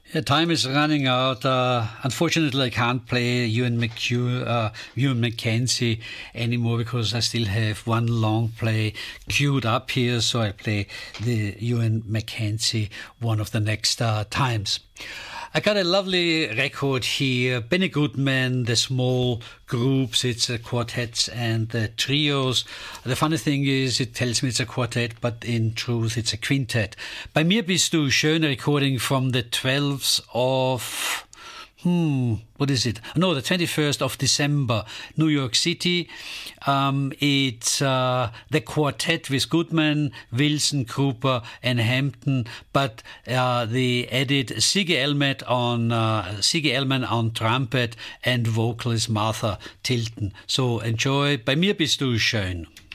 Yeah, time is running out. Unfortunately, I can't play Ewan Mackenzie anymore because I still have one long play queued up here. So I play the Ewan Mackenzie one of the next times. I got a lovely record here. Benny Goodman, the small groups, it's quartets and trios. The funny thing is, it tells me it's a quartet, but in truth, it's a quintet. Bei mir bist du schön, recording from the 12th of... what is it? No, the 21st of December, New York City. It's the quartet with Goodman, Wilson, Cooper, and Hampton, but they added Siggy Elman on trumpet and vocalist Martha Tilton. So enjoy. Bei mir bist du schön.